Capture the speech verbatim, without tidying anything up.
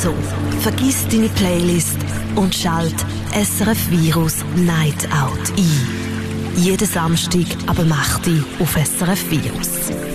Also, vergiss deine Playlist und schalt S R F Virus Night Out ein. Jeden Samstag ab acht Uhr auf S R F Virus.